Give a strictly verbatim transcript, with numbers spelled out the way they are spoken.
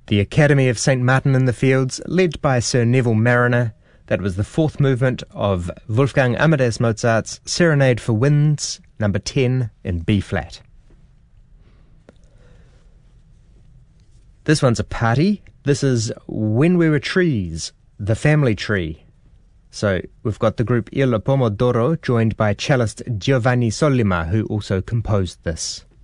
The Academy of Saint Martin in the Fields, led by Sir Neville Mariner. That was the fourth movement of Wolfgang Amadeus Mozart's Serenade for Winds, number ten in B-flat. This one's a party. This is When We Were Trees, the family tree. So we've got the group Il Pomodoro, joined by cellist Giovanni Sollima, who also composed this.